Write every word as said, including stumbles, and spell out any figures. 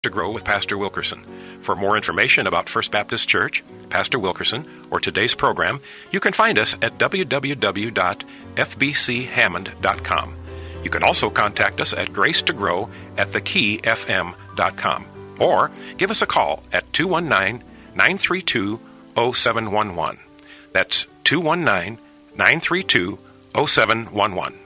To Grow with Pastor Wilkerson. For more information about First Baptist Church, Pastor Wilkerson, or today's program, you can find us at w w w dot f b c hammond dot com. You can also contact us at grace to grow at the key f m dot com, or give us a call at two one nine, nine three two, zero seven one one. That's two one nine, nine three two, zero seven one one.